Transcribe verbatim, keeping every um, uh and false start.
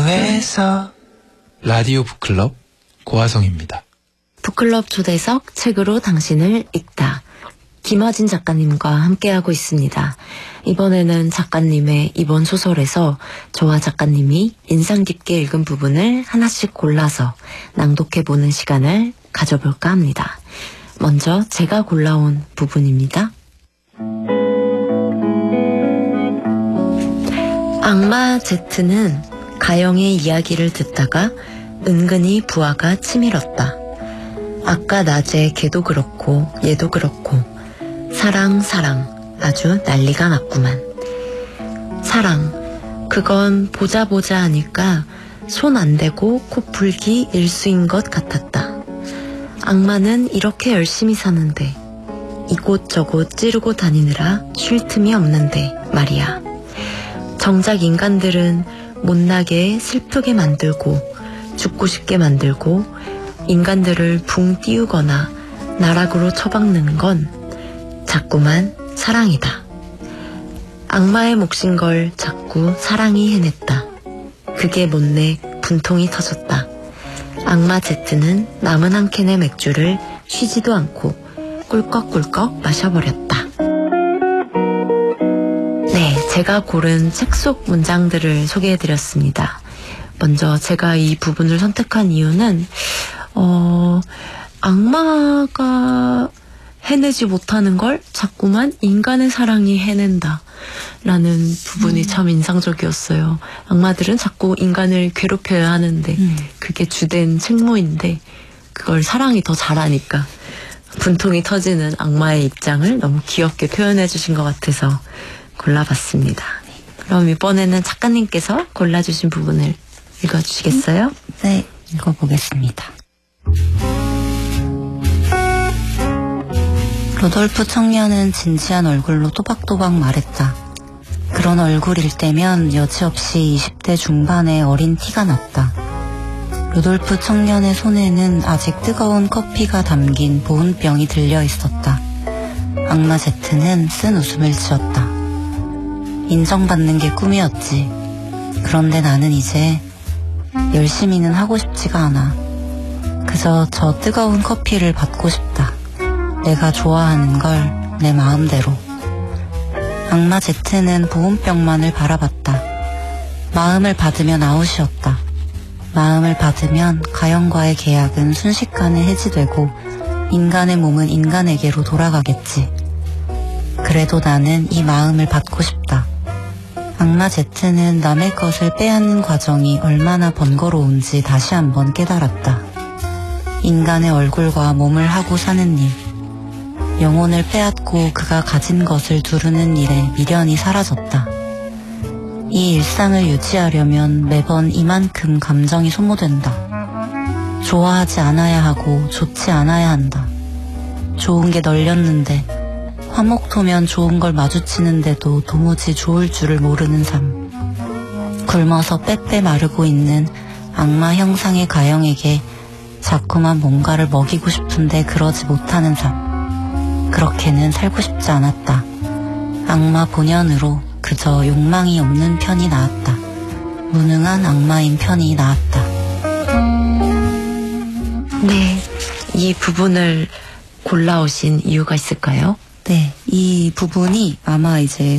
위해서. 라디오 북클럽 고화성입니다. 북클럽 초대석 책으로 당신을 읽다. 김어진 작가님과 함께하고 있습니다. 이번에는 작가님의 이번 소설에서 저와 작가님이 인상 깊게 읽은 부분을 하나씩 골라서 낭독해보는 시간을 가져볼까 합니다. 먼저 제가 골라온 부분입니다. 악마 제트는 가영의 이야기를 듣다가 은근히 부하가 치밀었다. 아까 낮에 걔도 그렇고 얘도 그렇고 사랑 사랑 아주 난리가 났구만. 사랑, 그건 보자 보자 하니까 손 안 대고 코 풀기 일수인 것 같았다. 악마는 이렇게 열심히 사는데 이곳저곳 찌르고 다니느라 쉴 틈이 없는데 말이야. 정작 인간들은 못나게 슬프게 만들고 죽고 싶게 만들고 인간들을 붕 띄우거나 나락으로 처박는 건 자꾸만 사랑이다. 악마의 몫인 걸 자꾸 사랑이 해냈다. 그게 못내 분통이 터졌다. 악마 제트는 남은 한 캔의 맥주를 쉬지도 않고 꿀꺽꿀꺽 마셔버렸다. 네, 제가 고른 책 속 문장들을 소개해드렸습니다. 먼저 제가 이 부분을 선택한 이유는 어, 악마가 해내지 못하는 걸 자꾸만 인간의 사랑이 해낸다 라는 부분이 음. 참 인상적이었어요. 악마들은 자꾸 인간을 괴롭혀야 하는데 음. 그게 주된 책무인데 그걸 사랑이 더 잘하니까 분통이 터지는 악마의 입장을 너무 귀엽게 표현해 주신 것 같아서 골라봤습니다. 그럼 이번에는 작가님께서 골라주신 부분을 읽어주시겠어요? 네, 읽어보겠습니다. 루돌프 청년은 진지한 얼굴로 또박또박 말했다. 그런 얼굴일 때면 여지없이 이십 대 중반의 어린 티가 났다. 루돌프 청년의 손에는 아직 뜨거운 커피가 담긴 보온병이 들려 있었다. 악마 제트는 쓴 웃음을 지었다. 인정받는 게 꿈이었지. 그런데 나는 이제 열심히는 하고 싶지가 않아. 그저 저 뜨거운 커피를 받고 싶다. 내가 좋아하는 걸 내 마음대로. 악마 제트는 보온병만을 바라봤다. 마음을 받으면 아웃이었다. 마음을 받으면 가영과의 계약은 순식간에 해지되고 인간의 몸은 인간에게로 돌아가겠지. 그래도 나는 이 마음을 받고 싶다. 악마 제트는 남의 것을 빼앗는 과정이 얼마나 번거로운지 다시 한번 깨달았다. 인간의 얼굴과 몸을 하고 사는 일, 영혼을 빼앗고 그가 가진 것을 두르는 일에 미련이 사라졌다. 이 일상을 유지하려면 매번 이만큼 감정이 소모된다. 좋아하지 않아야 하고 좋지 않아야 한다. 좋은 게 널렸는데 화목토면 좋은 걸 마주치는데도 도무지 좋을 줄을 모르는 삶. 굶어서 빼빼 마르고 있는 악마 형상의 가영에게 자꾸만 뭔가를 먹이고 싶은데 그러지 못하는 삶. 그렇게는 살고 싶지 않았다. 악마 본연으로 그저 욕망이 없는 편이 나았다. 무능한 악마인 편이 나았다. 네, 이 부분을 골라오신 이유가 있을까요? 네, 이 부분이 아마 이제